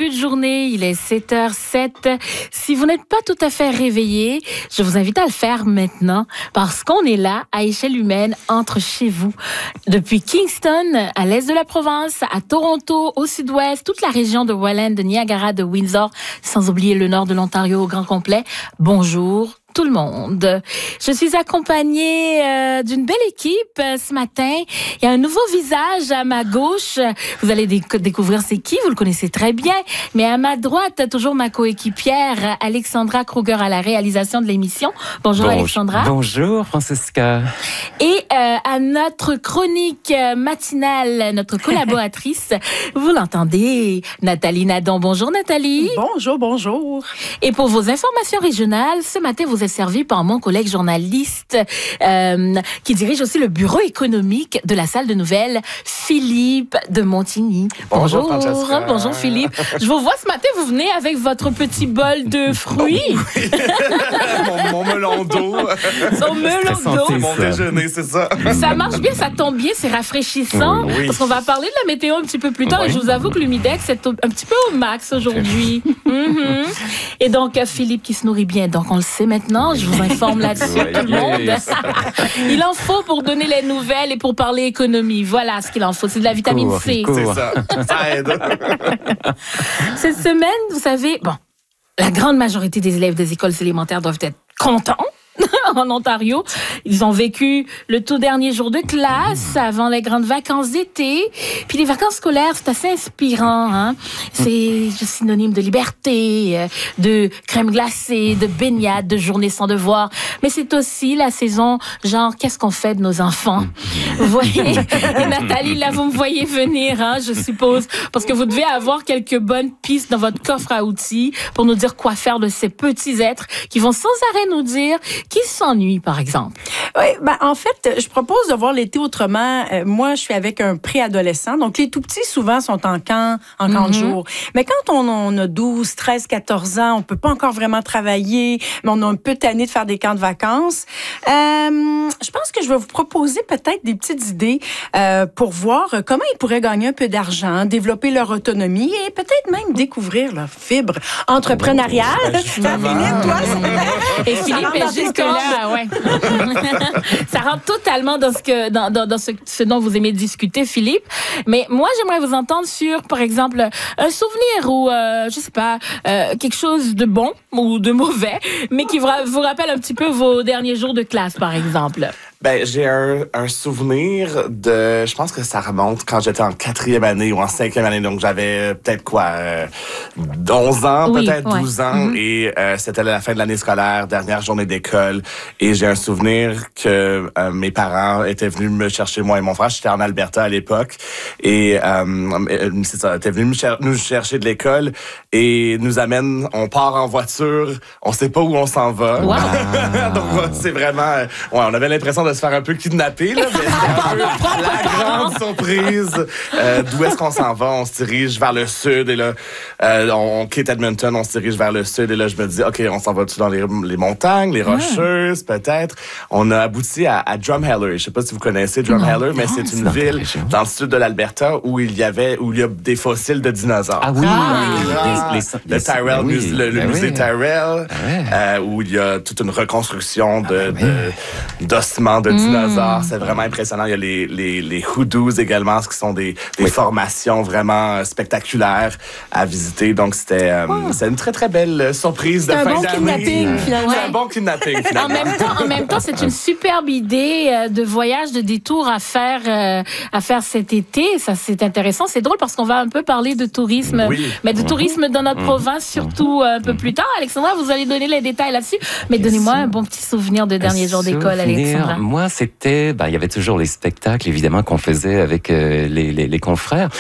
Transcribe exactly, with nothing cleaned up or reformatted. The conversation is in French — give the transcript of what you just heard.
début de journée, il est sept heures sept. Si vous n'êtes pas tout à fait réveillé, je vous invite à le faire maintenant parce qu'on est là à échelle humaine entre chez vous. Depuis Kingston, à l'est de la province, à Toronto, au sud-ouest, toute la région de Welland, de Niagara, de Windsor, sans oublier le nord de l'Ontario au grand complet. Bonjour tout le monde. Je suis accompagnée euh, d'une belle équipe euh, ce matin. Il y a un nouveau visage à ma gauche. Vous allez déc- découvrir c'est qui, vous le connaissez très bien. Mais à ma droite, toujours ma coéquipière, Alexandra Kruger à la réalisation de l'émission. Bonjour, Bonjour Alexandra. Bonjour Francesca. Et euh, à notre chronique matinale, notre collaboratrice, vous l'entendez, Nathalie Nadon. Bonjour Nathalie. Bonjour, bonjour. Et pour vos informations régionales, ce matin, vous êtes servi par mon collègue journaliste euh, qui dirige aussi le bureau économique de la salle de nouvelles, Philippe de Montigny. Bonjour, Bonjour, bonjour Philippe. Je vous vois ce matin, vous venez avec votre petit bol de fruits. Oh, oui. mon, mon melon d'eau. Son melon d'eau. C'est mon déjeuner, c'est ça. Ça marche bien, ça tombe bien, c'est rafraîchissant. Oui. Parce qu'on va parler de la météo un petit peu plus tard. Oui. Et je vous avoue que l'humidex est un petit peu au max aujourd'hui. Mm-hmm. Et donc, Philippe qui se nourrit bien. Donc, on le sait maintenant. Je vous informe là-dessus, oui, tout le monde. Il en faut pour donner les nouvelles et pour parler économie. Voilà ce qu'il en faut. C'est de la vitamine cours, C. Cours. C'est ça. Ça aide. Cette semaine, vous savez, bon, la grande majorité des élèves des écoles élémentaires doivent être contents. En Ontario, ils ont vécu le tout dernier jour de classe avant les grandes vacances d'été. Puis les vacances scolaires, c'est assez inspirant. Hein? C'est synonyme de liberté, de crème glacée, de baignade, de journée sans devoir. Mais c'est aussi la saison, genre, qu'est-ce qu'on fait de nos enfants? Vous voyez? Et Nathalie, là, vous me voyez venir, hein, je suppose, parce que vous devez avoir quelques bonnes pistes dans votre coffre à outils pour nous dire quoi faire de ces petits êtres qui vont sans arrêt nous dire qui s'ennuie, par exemple. Oui, ben, en fait, je propose de voir l'été autrement. Euh, moi, je suis avec un préadolescent. Donc, les tout-petits, souvent, sont en camp, en camp mm-hmm. de jour. Mais quand on, on a douze, treize, quatorze ans, on peut pas encore vraiment travailler, mais on a un peu tanné de faire des camps de vacances. Euh, je pense que je vais vous proposer peut-être des petites idées euh, pour voir comment ils pourraient gagner un peu d'argent, développer leur autonomie et peut-être même découvrir leur fibre entrepreneuriale. Oh, Ça Philippe, toi? Et Philippe est juste là, ouais. Ça rentre totalement dans ce que dans, dans, dans ce, ce dont vous aimez discuter, Philippe. Mais moi, j'aimerais vous entendre sur, par exemple, un souvenir ou euh, je sais pas, euh, quelque chose de bon ou de mauvais, mais qui vous, vous rappelle un petit peu vos derniers jours de classe, par exemple. Ben, j'ai un, un souvenir de, je pense que ça remonte quand j'étais en quatrième année ou en cinquième année, donc j'avais peut-être quoi, euh, onze ans, oui, peut-être ouais. douze ans, mm-hmm. et euh, c'était la fin de l'année scolaire, dernière journée d'école, et j'ai un souvenir que euh, mes parents étaient venus me chercher, moi et mon frère, j'étais en Alberta à l'époque, et euh, c'est ça, étaient venus me cher- nous chercher de l'école, et nous amènent, on part en voiture, on sait pas où on s'en va, wow. Donc c'est vraiment, ouais, on avait l'impression de se faire un peu kidnapper, là, mais c'est un peu la grande surprise. Euh, d'où est-ce qu'on s'en va? On se dirige vers le sud, et là, euh, on quitte Edmonton, on se dirige vers le sud, et là, je me dis, OK, on s'en va-tu dans les, les montagnes, les Rocheuses, mmh. peut-être? On a abouti à, à Drumheller. Je sais pas si vous connaissez Drumheller, mais c'est une ville dans le sud de l'Alberta où il y avait, où il y a des fossiles de dinosaures. Ah oui! Ah, les, les, les, le Tyrrell, oui, mus, le, le ben musée oui. Tyrrell, ah ouais. euh, où il y a toute une reconstruction de, ah ben de, d'ossements de dinosaures. Mm. C'est vraiment impressionnant. Il y a les, les, les hoodoos également, qui sont des, des oui. formations vraiment spectaculaires à visiter. Donc, c'était euh, oh. c'est une très, très belle surprise de fin bon d'année. Kidnapping, finalement. C'est un bon kidnapping, finalement. En même temps, en même temps, c'est une superbe idée euh, de voyage, de détour à faire, euh, à faire cet été. Ça, c'est intéressant. C'est drôle parce qu'on va un peu parler de tourisme, oui. mais de tourisme dans notre mmh. province, surtout euh, un peu plus tard. Alexandra, vous allez donner les détails là-dessus. Mais Bien donnez-moi sûr. un bon petit souvenir de dernier jour d'école, Alexandra. Moi, c'était, ben, il y avait toujours les spectacles, évidemment, qu'on faisait avec euh, les, les, les confrères.